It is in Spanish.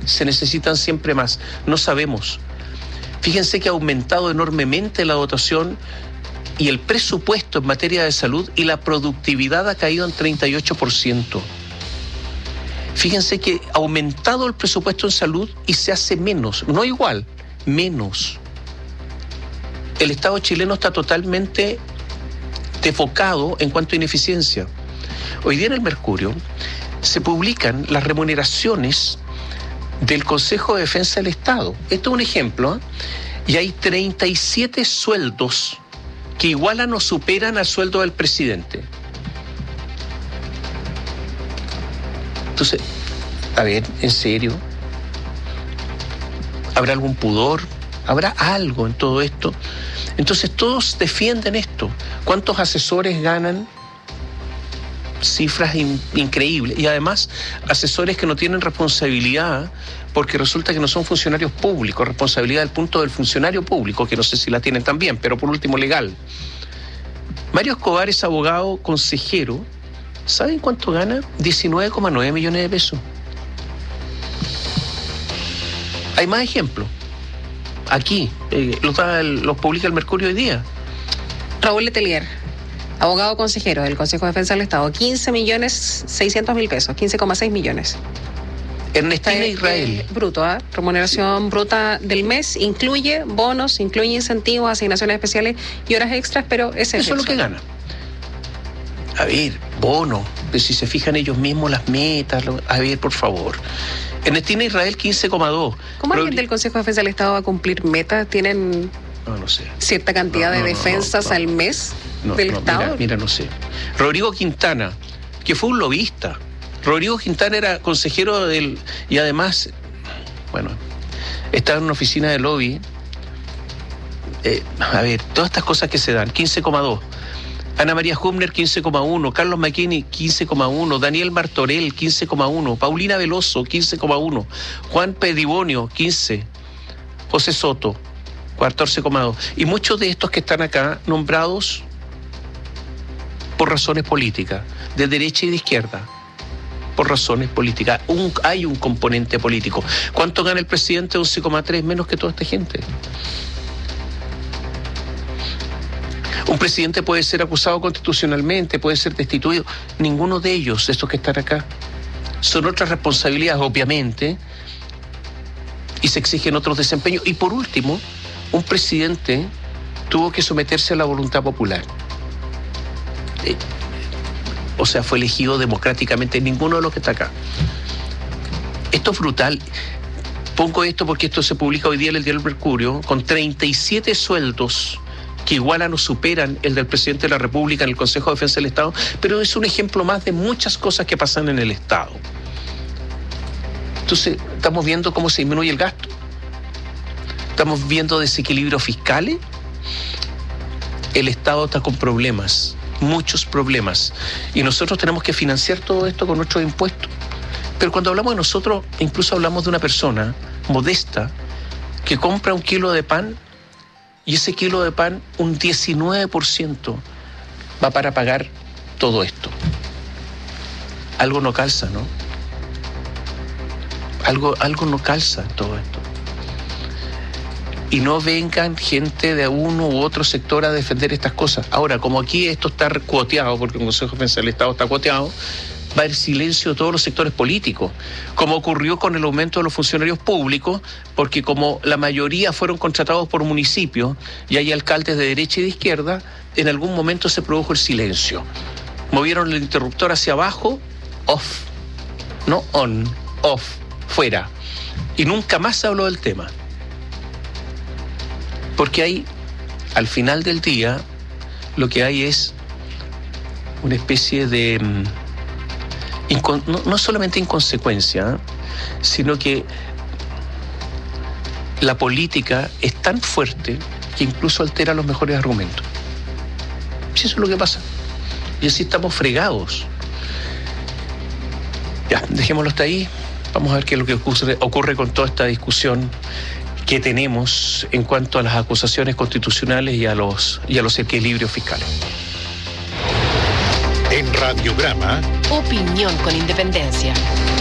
se necesitan siempre más. No sabemos. Fíjense que ha aumentado enormemente la dotación y el presupuesto en materia de salud, y la productividad ha caído en 38%. Fíjense que ha aumentado el presupuesto en salud y se hace menos, no igual, menos. El Estado chileno está totalmente defocado en cuanto a ineficiencia. Hoy día en el Mercurio se publican las remuneraciones del Consejo de Defensa del Estado. Esto es un ejemplo, ¿eh? Y hay 37 sueldos que igualan o superan al sueldo del presidente. Entonces, a ver, en serio, ¿habrá algún pudor? ¿Habrá algo en todo esto? Entonces todos defienden esto. ¿Cuántos asesores ganan? Cifras increíbles. Y además, asesores que no tienen responsabilidad, porque resulta que no son funcionarios públicos. Responsabilidad del punto del funcionario público, que no sé si la tienen también, pero por último legal. Mario Escobar es abogado consejero. ¿Saben cuánto gana? 19,9 millones de pesos. Hay más ejemplos. Aquí, los publica el Mercurio hoy día. Raúl Letelier, abogado consejero del Consejo de Defensa del Estado, 15.600.000 pesos, 15,6 millones. Ernestina Israel. Bruto, ¿eh? Remuneración bruta del mes, incluye bonos, incluye incentivos, asignaciones especiales y horas extras, pero eso es lo que gana. A ver, bono, pero si se fijan ellos mismos las metas, a ver, por favor. Ernestina Israel, 15,2. ¿Cómo alguien del Consejo de Defensa del Estado va a cumplir metas? ¿Tienen no sé. cierta cantidad de defensas al mes del Estado? Mira, no sé. Rodrigo Quintana, que fue un lobista. Rodrigo Quintana era consejero y además, bueno, estaba en una oficina de lobby. A ver, todas estas cosas que se dan, 15,2. Ana María Humner, 15,1. Carlos McKinney, 15,1. Daniel Martorell, 15,1. Paulina Veloso, 15,1. Juan Pedibonio, 15. José Soto, 14,2. Y muchos de estos que están acá nombrados por razones políticas, de derecha y de izquierda, por razones políticas. Hay un componente político. ¿Cuánto gana el presidente? 11,3, menos que toda esta gente. Un presidente puede ser acusado constitucionalmente, puede ser destituido. Ninguno de ellos, de estos que están acá, son otras responsabilidades, obviamente, y se exigen otros desempeños. Y por último, un presidente tuvo que someterse a la voluntad popular. O sea, fue elegido democráticamente. Ninguno de los que está acá. Esto es brutal. Pongo esto porque esto se publica hoy día en el Diario Mercurio, con 37 sueldos que igualan o superan el del presidente de la República en el Consejo de Defensa del Estado, pero es un ejemplo más de muchas cosas que pasan en el Estado. Entonces, estamos viendo cómo se disminuye el gasto, estamos viendo desequilibrios fiscales. El Estado está con problemas, muchos problemas, y nosotros tenemos que financiar todo esto con nuestros impuestos. Pero cuando hablamos de nosotros, incluso hablamos de una persona modesta que compra 1 kilo de pan, y ese kilo de pan, un 19% va para pagar todo esto. Algo no calza, ¿no? Algo no calza en todo esto. Y no vengan gente de uno u otro sector a defender estas cosas. Ahora, como aquí esto está cuoteado, porque el Consejo de Defensa del Estado está cuoteado, va a haber silencio de todos los sectores políticos, como ocurrió con el aumento de los funcionarios públicos, porque como la mayoría fueron contratados por municipios y hay alcaldes de derecha y de izquierda, en algún momento se produjo el silencio. Movieron el interruptor hacia abajo, off, no on, off, fuera. Y nunca más se habló del tema. Porque hay, al final del día, lo que hay es una especie de no solamente inconsecuencia, sino que la política es tan fuerte que incluso altera los mejores argumentos. Sí, eso es lo que pasa. Y así estamos fregados. Ya, dejémoslo hasta ahí. Vamos a ver qué es lo que ocurre con toda esta discusión que tenemos en cuanto a las acusaciones constitucionales y a los equilibrios fiscales. En Radiograma, opinión con independencia.